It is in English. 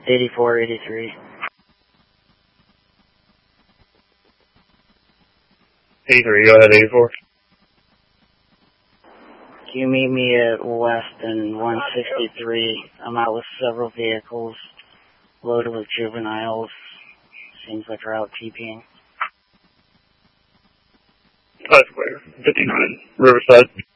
84, 83. 83, go ahead, 84. Can you meet me at West and 163? I'm out with several vehicles loaded with juveniles. Seems like we're out TPing. 5 clear. 59, Riverside.